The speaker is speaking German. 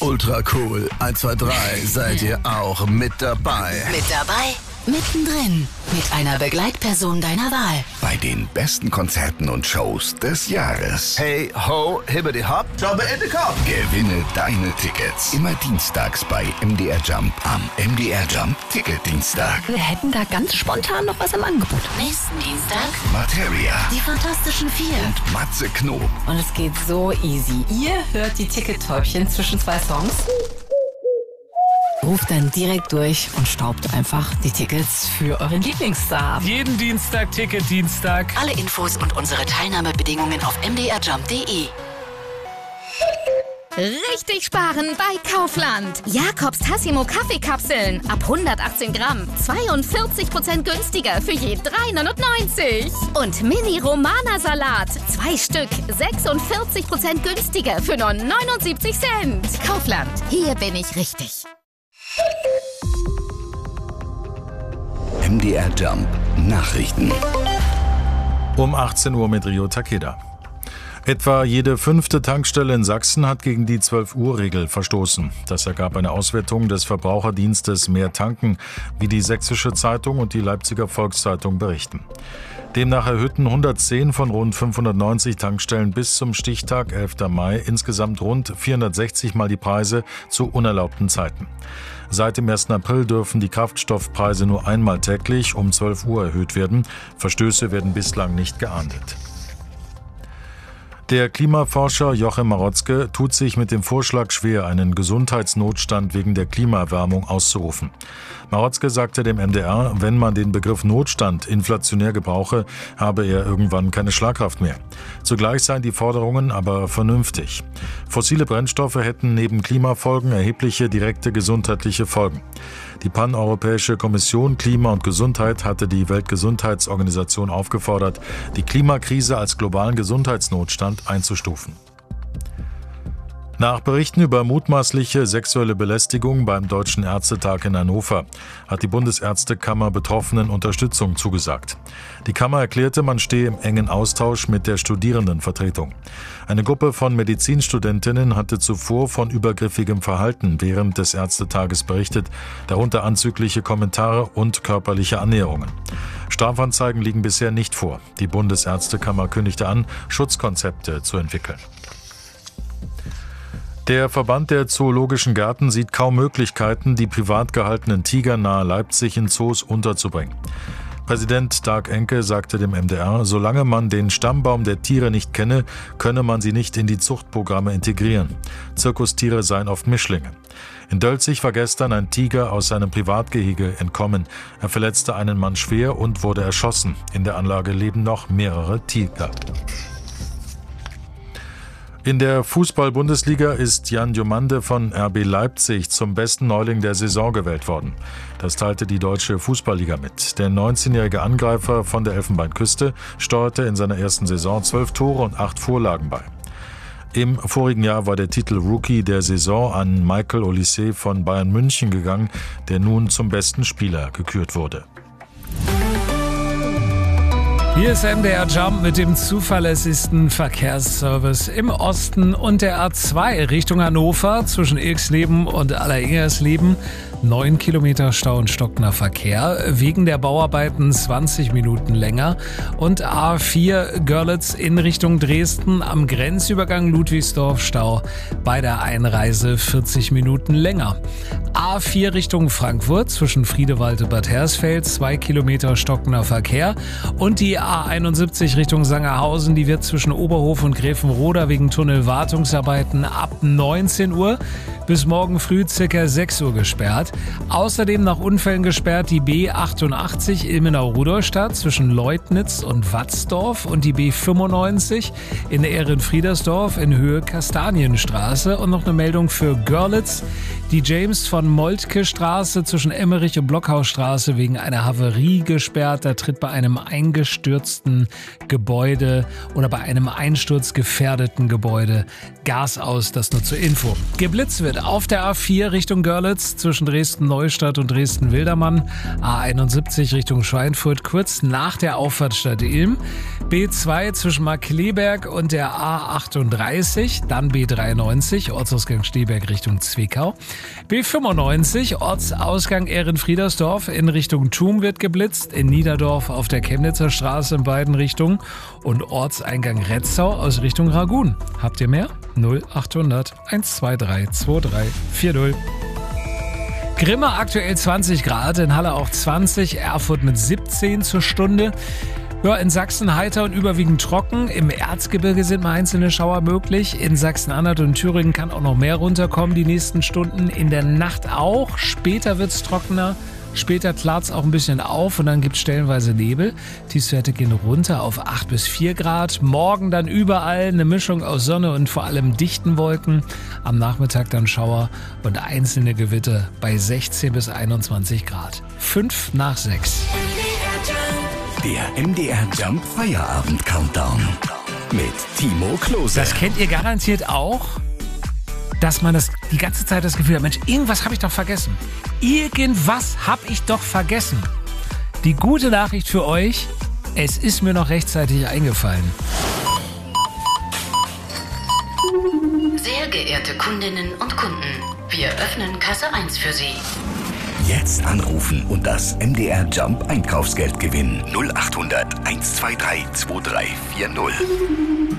Ultra cool. 1, 2, 3. Seid ihr auch mit dabei? Mit dabei? Mittendrin. Mit einer Begleitperson deiner Wahl. Bei den besten Konzerten und Shows des Jahres. Hey, ho, hibbidi hopp, jobbe in den Kopf. Gewinne deine Tickets. Immer dienstags bei MDR Jump am MDR Jump Ticketdienstag. Wir hätten da ganz spontan noch was im Angebot. Nächsten Dienstag Materia. Die Fantastischen Vier. Und Matze Knob. Und es geht so easy. Ihr hört die Tickettäubchen zwischen 2 Songs. Ruft dann direkt durch und staubt einfach die Tickets für euren Lieblingsstar. Jeden Dienstag Ticketdienstag. Alle Infos und unsere Teilnahmebedingungen auf mdrjump.de. Richtig sparen bei Kaufland. Jakobs Tassimo Kaffeekapseln ab 118 Gramm. 42% günstiger für je 3,99. Und Mini Romana Salat. 2 Stück. 46% günstiger für nur 79 Cent. Kaufland. Hier bin ich richtig. MDR Jump Nachrichten. Um 18 Uhr mit Rio Takeda. Etwa jede 5. Tankstelle in Sachsen hat gegen die 12-Uhr-Regel verstoßen. Das ergab eine Auswertung des Verbraucherdienstes Mehr Tanken, wie die Sächsische Zeitung und die Leipziger Volkszeitung berichten. Demnach erhöhten 110 von rund 590 Tankstellen bis zum Stichtag 11. Mai insgesamt rund 460 Mal die Preise zu unerlaubten Zeiten. Seit dem 1. April dürfen die Kraftstoffpreise nur einmal täglich um 12 Uhr erhöht werden. Verstöße werden bislang nicht geahndet. Der Klimaforscher Joachim Marotzke tut sich mit dem Vorschlag schwer, einen Gesundheitsnotstand wegen der Klimaerwärmung auszurufen. Marotzke sagte dem MDR, wenn man den Begriff Notstand inflationär gebrauche, habe er irgendwann keine Schlagkraft mehr. Zugleich seien die Forderungen aber vernünftig. Fossile Brennstoffe hätten neben Klimafolgen erhebliche direkte gesundheitliche Folgen. Die Paneuropäische Kommission Klima und Gesundheit hatte die Weltgesundheitsorganisation aufgefordert, die Klimakrise als globalen Gesundheitsnotstand einzustufen. Nach Berichten über mutmaßliche sexuelle Belästigung beim Deutschen Ärztetag in Hannover hat die Bundesärztekammer Betroffenen Unterstützung zugesagt. Die Kammer erklärte, man stehe im engen Austausch mit der Studierendenvertretung. Eine Gruppe von Medizinstudentinnen hatte zuvor von übergriffigem Verhalten während des Ärztetages berichtet, darunter anzügliche Kommentare und körperliche Annäherungen. Strafanzeigen liegen bisher nicht vor. Die Bundesärztekammer kündigte an, Schutzkonzepte zu entwickeln. Der Verband der Zoologischen Gärten sieht kaum Möglichkeiten, die privat gehaltenen Tiger nahe Leipzig in Zoos unterzubringen. Präsident Dag Enke sagte dem MDR, solange man den Stammbaum der Tiere nicht kenne, könne man sie nicht in die Zuchtprogramme integrieren. Zirkustiere seien oft Mischlinge. In Dölzig war gestern ein Tiger aus seinem Privatgehege entkommen. Er verletzte einen Mann schwer und wurde erschossen. In der Anlage leben noch mehrere Tiger. In der Fußball-Bundesliga ist Jan Diomande von RB Leipzig zum besten Neuling der Saison gewählt worden. Das teilte die Deutsche Fußballliga mit. Der 19-jährige Angreifer von der Elfenbeinküste steuerte in seiner ersten Saison 12 Tore und 8 Vorlagen bei. Im vorigen Jahr war der Titel Rookie der Saison an Michael Olise von Bayern München gegangen, der nun zum besten Spieler gekürt wurde. Hier ist MDR Jump mit dem zuverlässigsten Verkehrsservice im Osten und der A2 Richtung Hannover zwischen Ilksleben und Allereiersleben. 9 Kilometer Stau und stockender Verkehr, wegen der Bauarbeiten 20 Minuten länger. Und A4 Görlitz in Richtung Dresden am Grenzübergang Ludwigsdorf Stau bei der Einreise 40 Minuten länger. A4 Richtung Frankfurt zwischen Friedewald und Bad Hersfeld 2 Kilometer stockender Verkehr. Und die A71 Richtung Sangerhausen, die wird zwischen Oberhof und Gräfenroda wegen Tunnelwartungsarbeiten ab 19 Uhr bis morgen früh ca. 6 Uhr gesperrt. Außerdem nach Unfällen gesperrt die B88 Ilmenau-Rudolstadt zwischen Leutnitz und Watzdorf und die B95 in Ehrenfriedersdorf in Höhe Kastanienstraße. Und noch eine Meldung für Görlitz. Die James von Moltke Straße zwischen Emmerich und Blockhausstraße wegen einer Havarie gesperrt. Da tritt bei einem eingestürzten Gebäude oder bei einem einsturzgefährdeten Gebäude Gas aus. Das nur zur Info. Geblitzt wird Und auf der A4 Richtung Görlitz zwischen Dresden-Neustadt und Dresden-Wildermann. A71 Richtung Schweinfurt kurz nach der Auffahrtstadt Ilm. B2 zwischen Markkleeberg und der A38. Dann B93 Ortsausgang Stehberg Richtung Zwickau. B95 Ortsausgang Ehrenfriedersdorf in Richtung Thum wird geblitzt. In Niederdorf auf der Chemnitzer Straße in beiden Richtungen. Und Ortseingang Retzau aus Richtung Ragun. Habt ihr mehr? 0800 123 2340. Grimma aktuell 20 Grad, in Halle auch 20, Erfurt mit 17 zur Stunde. Ja, in Sachsen heiter und überwiegend trocken. Im Erzgebirge sind mal einzelne Schauer möglich. In Sachsen-Anhalt und Thüringen kann auch noch mehr runterkommen die nächsten Stunden. In der Nacht auch. Später wird's trockener. Später klart's auch ein bisschen auf und dann gibt's stellenweise Nebel. Tiefstwerte gehen runter auf 8 bis 4 Grad. Morgen dann überall eine Mischung aus Sonne und vor allem dichten Wolken. Am Nachmittag dann Schauer und einzelne Gewitter bei 16 bis 21 Grad. 5 nach 6. Der MDR Jump Feierabend Countdown mit Timo Klose. Das kennt ihr garantiert auch, dass man das die ganze Zeit das Gefühl hat, Mensch, irgendwas habe ich doch vergessen. Irgendwas habe ich doch vergessen. Die gute Nachricht für euch, es ist mir noch rechtzeitig eingefallen. Sehr geehrte Kundinnen und Kunden, wir öffnen Kasse 1 für Sie. Jetzt anrufen und das MDR Jump Einkaufsgeld gewinnen. 0800 123 2340.